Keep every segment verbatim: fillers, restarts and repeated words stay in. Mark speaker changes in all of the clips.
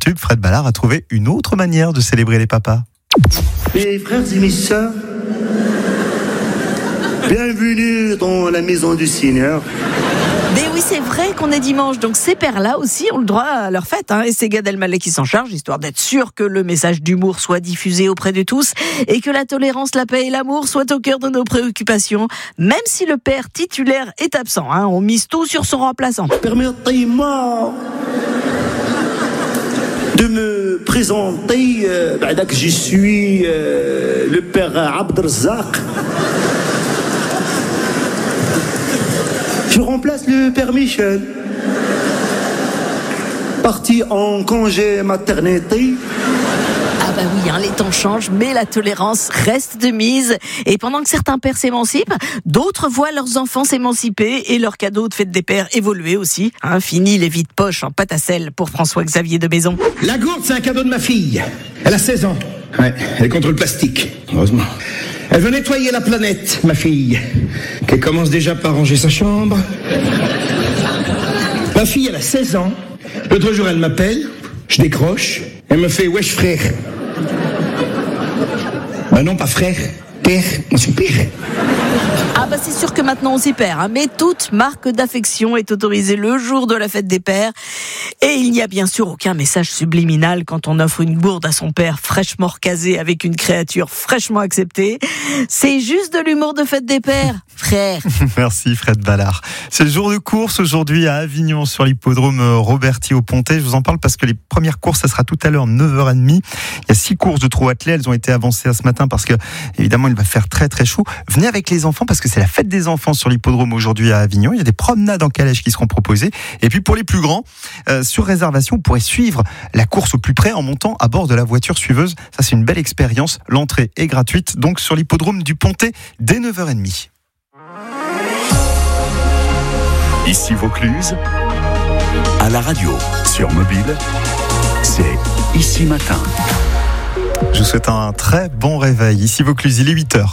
Speaker 1: pub, Fred Ballard a trouvé une autre manière de célébrer les papas.
Speaker 2: Mes frères et mes sœurs, bienvenue dans la maison du Seigneur.
Speaker 3: Mais oui, c'est vrai qu'on est dimanche, donc ces pères-là aussi ont le droit à leur fête, hein, et c'est Gad Elmaleh qui s'en charge, histoire d'être sûr que le message d'humour soit diffusé auprès de tous, et que la tolérance, la paix et l'amour soient au cœur de nos préoccupations, même si le père titulaire est absent, hein, on mise tout sur son remplaçant.
Speaker 2: Permettez-moi de me présenter, euh, bah, que je suis euh, le père Abdelrazak. Je remplace le père Michel, parti en congé maternité.
Speaker 3: Ah bah oui, hein, les temps changent, mais la tolérance reste de mise. Et pendant que certains pères s'émancipent, d'autres voient leurs enfants s'émanciper et leurs cadeaux de fête des pères évoluer aussi. Hein, fini les vides poches en pâte à sel pour François-Xavier de Maison.
Speaker 4: La gourde, c'est un cadeau de ma fille. Elle a seize ans. Ouais, elle est contre le plastique, heureusement. Elle veut nettoyer la planète, ma fille, qu'elle commence déjà par ranger sa chambre. Ma fille, elle a seize ans. L'autre jour, elle m'appelle, je décroche, elle me fait « Wesh frère ». Ben non, pas frère, père, moi je suis père.
Speaker 3: Ah bah c'est sûr que maintenant on s'y perd, hein, mais toute marque d'affection est autorisée le jour de la fête des pères. Et il n'y a bien sûr aucun message subliminal quand on offre une gourde à son père fraîchement recasé avec une créature fraîchement acceptée. C'est juste de l'humour de fête des pères, frère.
Speaker 1: Merci Fred Ballard. C'est le jour de course aujourd'hui à Avignon sur l'hippodrome Roberti-au-Pontet. Je vous en parle parce que les premières courses, ça sera tout à l'heure neuf heures trente. Il y a six courses de trot attelé, elles ont été avancées ce matin parce que évidemment il va faire très très chaud. Venez avec les enfants parce que c'est la fête des enfants sur l'hippodrome aujourd'hui à Avignon. Il y a des promenades en calèche qui seront proposées. Et puis pour les plus grands, euh, sur réservation, vous pourrez suivre la course au plus près en montant à bord de la voiture suiveuse. Ça, c'est une belle expérience. L'entrée est gratuite, donc sur l'hippodrome du Pontet dès neuf heures trente.
Speaker 5: Ici Vaucluse, à la radio, sur mobile, c'est Ici Matin.
Speaker 1: Je vous souhaite un très bon réveil. Ici Vaucluse, il est huit heures.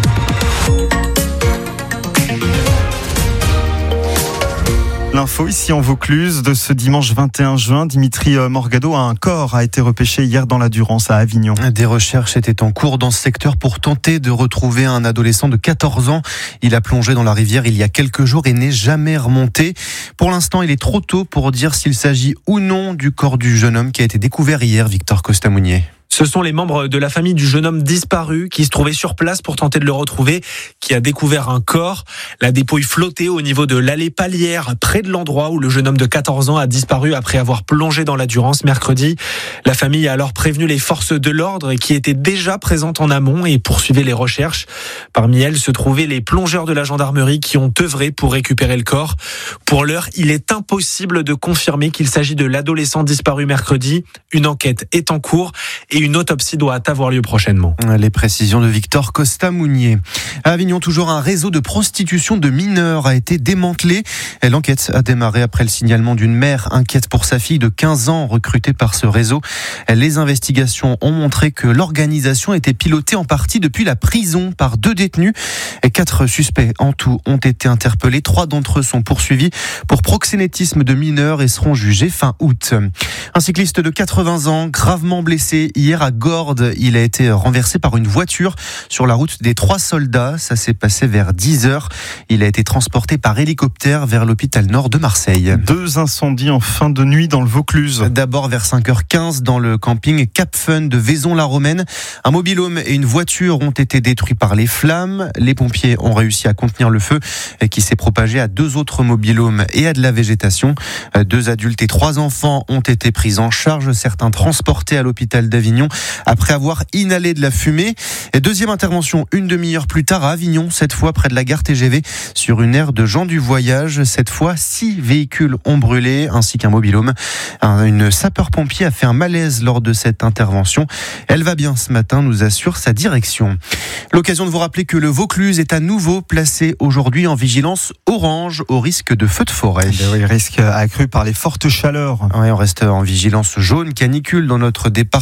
Speaker 1: L'info ici en Vaucluse de ce dimanche vingt et un juin, Dimitri Morgado, un corps a été repêché hier dans la Durance à Avignon.
Speaker 6: Des recherches étaient en cours dans ce secteur pour tenter de retrouver un adolescent de quatorze ans. Il a plongé dans la rivière il y a quelques jours et n'est jamais remonté. Pour l'instant, il est trop tôt pour dire s'il s'agit ou non du corps du jeune homme qui a été découvert hier, Victor Costamounier.
Speaker 7: Ce sont les membres de la famille du jeune homme disparu qui se trouvaient sur place pour tenter de le retrouver, qui a découvert un corps. La dépouille flottait au niveau de l'allée Palière, près de l'endroit où le jeune homme de quatorze ans a disparu après avoir plongé dans la Durance mercredi. La famille a alors prévenu les forces de l'ordre qui étaient déjà présentes en amont et poursuivaient les recherches. Parmi elles se trouvaient les plongeurs de la gendarmerie qui ont œuvré pour récupérer le corps. Pour l'heure, il est impossible de confirmer qu'il s'agit de l'adolescent disparu mercredi. Une enquête est en cours et une autopsie doit avoir lieu prochainement.
Speaker 6: Les précisions de Victor Costamounier. À Avignon, toujours un réseau de prostitution de mineurs a été démantelé. L'enquête a démarré après le signalement d'une mère inquiète pour sa fille de quinze ans recrutée par ce réseau. Les investigations ont montré que l'organisation était pilotée en partie depuis la prison par deux détenus. Quatre suspects en tout ont été interpellés. Trois d'entre eux sont poursuivis pour proxénétisme de mineurs et seront jugés fin août. Un cycliste de quatre-vingts ans, gravement blessé hier à Gordes. Il a été renversé par une voiture sur la route des Trois Soldats. Ça s'est passé vers dix heures. Il a été transporté par hélicoptère vers l'hôpital Nord de Marseille.
Speaker 1: Deux incendies en fin de nuit dans le Vaucluse.
Speaker 6: D'abord vers cinq heures quinze dans le camping Cap Fun de Vaison-la-Romaine. Un mobil-home et une voiture ont été détruits par les flammes. Les pompiers ont réussi à contenir le feu qui s'est propagé à deux autres mobil-homes et à de la végétation. Deux adultes et trois enfants ont été pris en charge. Certains transportés à l'hôpital d'Avignon après avoir inhalé de la fumée. Et deuxième intervention une demi-heure plus tard à Avignon, cette fois près de la gare T G V, sur une aire de gens du voyage. Cette fois, six véhicules ont brûlé, ainsi qu'un mobil-home. Une sapeur-pompier a fait un malaise lors de cette intervention. Elle va bien ce matin, nous assure sa direction. L'occasion de vous rappeler que le Vaucluse est à nouveau placé aujourd'hui en vigilance orange au risque de feux de forêt.
Speaker 1: Oui, risque accru par les fortes chaleurs.
Speaker 6: Ouais, on reste en vigilance jaune canicule dans notre département.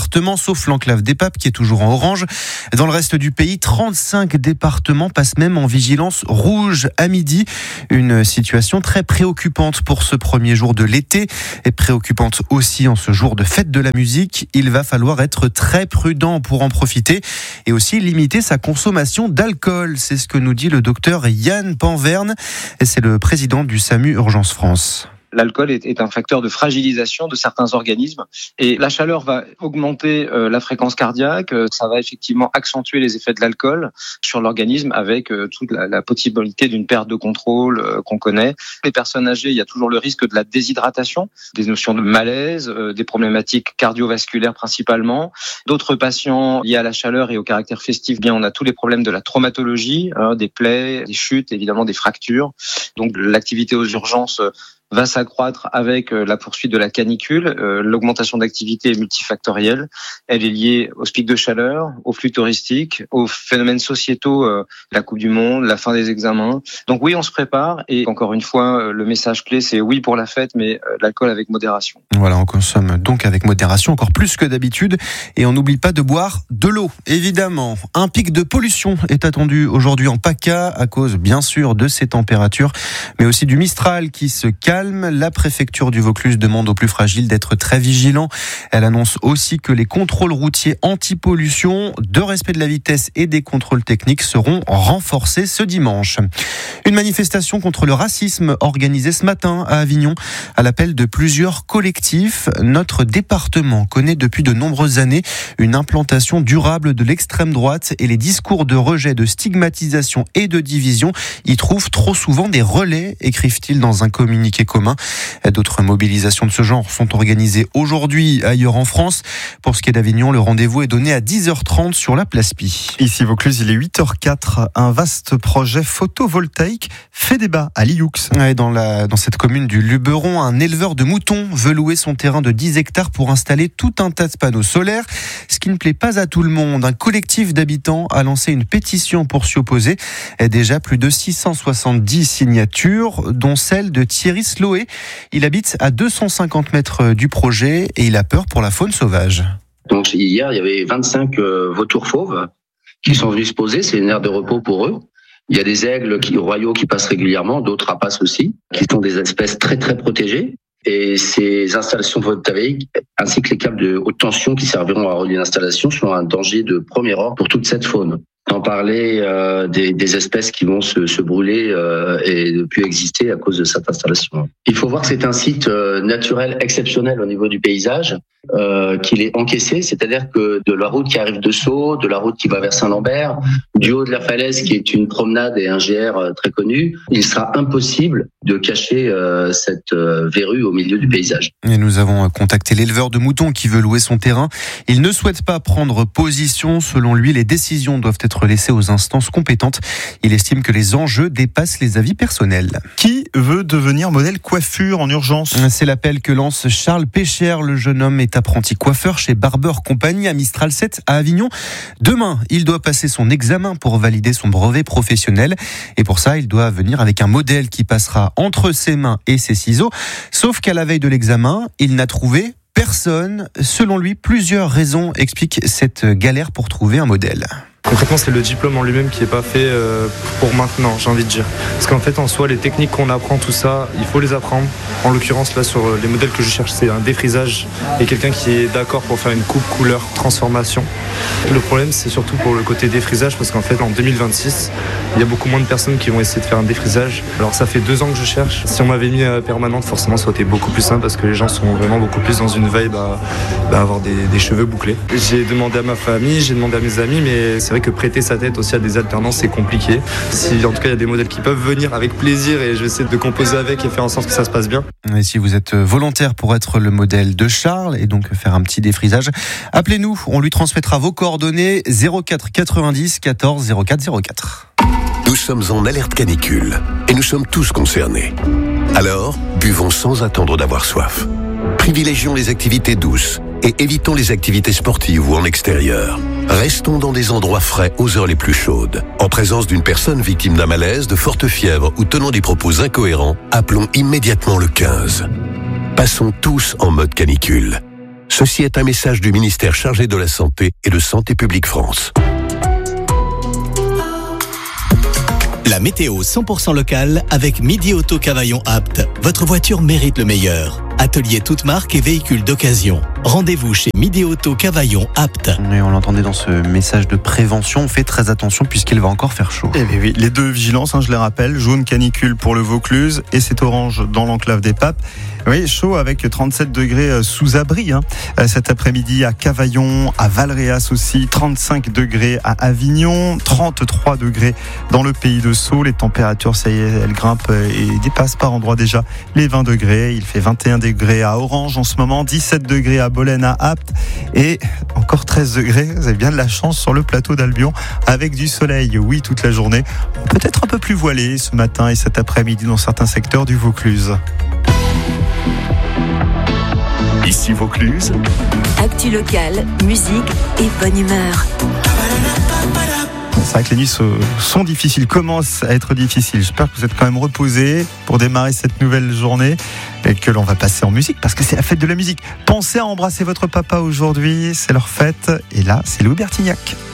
Speaker 6: sauf l'enclave des Papes qui est toujours en orange. Dans le reste du pays, trente-cinq départements passent même en vigilance rouge à midi. Une situation très préoccupante pour ce premier jour de l'été et préoccupante aussi en ce jour de fête de la musique. Il va falloir être très prudent pour en profiter et aussi limiter sa consommation d'alcool. C'est ce que nous dit le docteur Yann Panverne et c'est le président du SAMU Urgence France.
Speaker 8: L'alcool est, est un facteur de fragilisation de certains organismes et la chaleur va augmenter euh, la fréquence cardiaque. Euh, ça va effectivement accentuer les effets de l'alcool sur l'organisme avec euh, toute la, la possibilité d'une perte de contrôle euh, qu'on connaît. Les personnes âgées, il y a toujours le risque de la déshydratation, des notions de malaise, euh, des problématiques cardiovasculaires principalement. D'autres patients liés à la chaleur et au caractère festif, bien on a tous les problèmes de la traumatologie, hein, des plaies, des chutes, évidemment des fractures. Donc l'activité aux urgences euh, va s'accroître avec la poursuite de la canicule. Euh, l'augmentation d'activité est multifactorielle. Elle est liée aux pics de chaleur, aux flux touristiques, aux phénomènes sociétaux, euh, la Coupe du Monde, la fin des examens. Donc oui, on se prépare et encore une fois, le message clé, c'est oui pour la fête, mais euh, l'alcool avec modération.
Speaker 6: Voilà, on consomme donc avec modération, encore plus que d'habitude. Et on n'oublie pas de boire de l'eau, évidemment. Un pic de pollution est attendu aujourd'hui en PACA à cause, bien sûr, de ces températures, mais aussi du Mistral qui se calme. La préfecture du Vaucluse demande aux plus fragiles d'être très vigilants. Elle annonce aussi que les contrôles routiers anti-pollution, de respect de la vitesse et des contrôles techniques seront renforcés ce dimanche. Une manifestation contre le racisme organisée ce matin à Avignon à l'appel de plusieurs collectifs. Notre département connaît depuis de nombreuses années une implantation durable de l'extrême droite et les discours de rejet, de stigmatisation et de division y trouvent trop souvent des relais, écrivent-ils dans un communiqué commun. D'autres mobilisations de ce genre sont organisées aujourd'hui ailleurs en France. Pour ce qui est d'Avignon, le rendez-vous est donné à dix heures trente sur la place Pi.
Speaker 1: Ici Vaucluse, il est huit heures quatre. Un vaste projet photovoltaïque fait débat à Lioux.
Speaker 6: Ouais, dans, la, dans cette commune du Luberon, un éleveur de moutons veut louer son terrain de dix hectares pour installer tout un tas de panneaux solaires. Ce qui ne plaît pas à tout le monde. Un collectif d'habitants a lancé une pétition pour s'y opposer. Et déjà plus de six cent soixante-dix signatures, dont celle de Thierry Sloé. Il habite à deux cent cinquante mètres du projet et il a peur pour la faune sauvage.
Speaker 9: Donc hier, il y avait vingt-cinq euh, vautours fauves qui sont venus se poser. C'est une aire de repos pour eux. Il y a des aigles qui, royaux qui passent régulièrement, d'autres rapaces aussi, qui sont des espèces très très protégées. Et ces installations photovoltaïques, ainsi que les câbles de haute tension qui serviront à relier l'installation, sont un danger de premier ordre pour toute cette faune. Sans parler euh, des, des espèces qui vont se, se brûler euh, et ne plus exister à cause de cette installation. Il faut voir que c'est un site euh, naturel exceptionnel au niveau du paysage, euh, qu'il est encaissé, c'est-à-dire que de la route qui arrive de Sceaux, de la route qui va vers Saint-Lambert, du haut de la falaise qui est une promenade et un G R très connu, il sera impossible de cacher euh, cette euh, verrue au milieu du paysage.
Speaker 6: Et nous avons contacté l'éleveur de moutons qui veut louer son terrain. Il ne souhaite pas prendre position. Selon lui, les décisions doivent être laissées aux instances compétentes. Il estime que les enjeux dépassent les avis personnels.
Speaker 1: Qui veut devenir modèle coiffure en urgence ?
Speaker 6: C'est l'appel que lance Charles Pécher. Le jeune homme est apprenti coiffeur chez Barber Company à Mistral sept à Avignon. Demain, il doit passer son examen pour valider son brevet professionnel. Et pour ça, il doit venir avec un modèle qui passera entre ses mains et ses ciseaux. Sauf qu'à la veille de l'examen, il n'a trouvé personne. Selon lui, plusieurs raisons expliquent cette galère pour trouver un modèle.
Speaker 10: Concrètement, c'est le diplôme en lui-même qui n'est pas fait pour maintenant, j'ai envie de dire. Parce qu'en fait, en soi, les techniques qu'on apprend, tout ça, il faut les apprendre. En l'occurrence, là, sur les modèles que je cherche, c'est un défrisage et quelqu'un qui est d'accord pour faire une coupe, couleur, transformation. Le problème, c'est surtout pour le côté défrisage, parce qu'en fait, en deux mille vingt-six, il y a beaucoup moins de personnes qui vont essayer de faire un défrisage. Alors, ça fait deux ans que je cherche. Si on m'avait mis à permanente, forcément, ça aurait été beaucoup plus simple, parce que les gens sont vraiment beaucoup plus dans une vibe à, à avoir des, des cheveux bouclés. J'ai demandé à ma famille, j'ai demandé à mes amis, mais c'est vrai que prêter sa tête aussi à des alternances, c'est compliqué. Si en tout cas il y a des modèles qui peuvent venir avec plaisir et je vais essayer de composer avec et faire en sorte que ça se passe bien.
Speaker 6: Et si vous êtes volontaire pour être le modèle de Charles et donc faire un petit défrisage, appelez-nous, on lui transmettra vos coordonnées zéro quatre quatre-vingt-dix quatorze zéro quatre zéro quatre.
Speaker 11: Nous sommes en alerte canicule et nous sommes tous concernés. Alors, buvons sans attendre d'avoir soif. Privilégions les activités douces et évitons les activités sportives ou en extérieur. Restons dans des endroits frais aux heures les plus chaudes. En présence d'une personne victime d'un malaise, de forte fièvre ou tenant des propos incohérents, appelons immédiatement le quinze. Passons tous en mode canicule. Ceci est un message du ministère chargé de la Santé et de Santé publique France.
Speaker 12: La météo cent pour cent locale avec Midi Auto Cavaillon Apt. Votre voiture mérite le meilleur. Atelier toute marque et véhicules d'occasion. Rendez-vous chez Midi Auto Cavaillon Apt.
Speaker 6: Et on l'entendait dans ce message de prévention, on fait très attention puisqu'il va encore faire chaud.
Speaker 1: Eh bien oui, les deux vigilances, hein, je les rappelle, jaune canicule pour le Vaucluse et c'est orange dans l'enclave des Papes. Oui, chaud avec trente-sept degrés sous abri hein. Cet après-midi à Cavaillon, à Valréas aussi, trente-cinq degrés à Avignon, trente-trois degrés dans le pays de Sceaux. Les températures, ça y est, elles grimpent et dépassent par endroits déjà les vingt degrés. Il fait vingt et un degrés à Orange en ce moment, dix-sept degrés à Bolène, à Apt et encore treize degrés. Vous avez bien de la chance sur le plateau d'Albion avec du soleil, oui, toute la journée. Peut-être un peu plus voilé ce matin et cet après-midi dans certains secteurs du Vaucluse.
Speaker 5: Ici Vaucluse.
Speaker 13: Actu locale, musique et bonne humeur.
Speaker 1: C'est vrai que les nuits sont difficiles, commencent à être difficiles. J'espère que vous êtes quand même reposés pour démarrer cette nouvelle journée et que l'on va passer en musique parce que c'est la fête de la musique. Pensez à embrasser votre papa aujourd'hui, c'est leur fête. Et là, c'est Louis Bertignac.